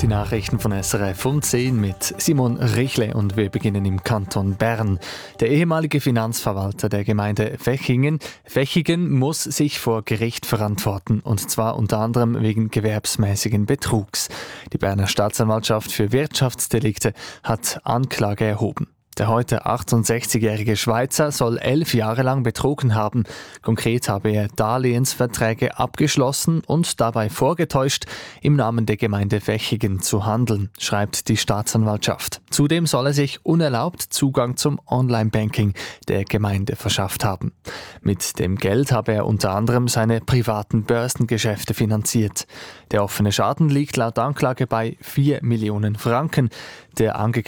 Die Nachrichten von SRF um 10 mit Simon Richle und wir beginnen im Kanton Bern. Der ehemalige Finanzverwalter der Gemeinde Vechigen muss sich vor Gericht verantworten und zwar unter anderem wegen gewerbsmäßigen Betrugs. Die Berner Staatsanwaltschaft für Wirtschaftsdelikte hat Anklage erhoben. Der heute 68-jährige Schweizer soll 11 Jahre lang betrogen haben. Konkret habe er Darlehensverträge abgeschlossen und dabei vorgetäuscht, im Namen der Gemeinde Vechigen zu handeln, schreibt die Staatsanwaltschaft. Zudem soll er sich unerlaubt Zugang zum Online-Banking der Gemeinde verschafft haben. Mit dem Geld habe er unter anderem seine privaten Börsengeschäfte finanziert. Der offene Schaden liegt laut Anklage bei 4 Millionen Franken. Der